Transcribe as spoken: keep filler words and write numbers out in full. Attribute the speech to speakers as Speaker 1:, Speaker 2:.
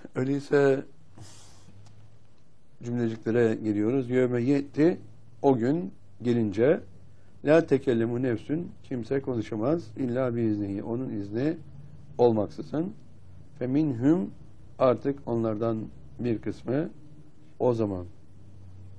Speaker 1: Öyleyse cümleciklere geliyoruz. Yevme yetti, o gün gelince, la tekellemu nefsün, kimse konuşamaz, illa biiznihi, onun izni olmaksızın. Fe minhum, artık onlardan bir kısmı o zaman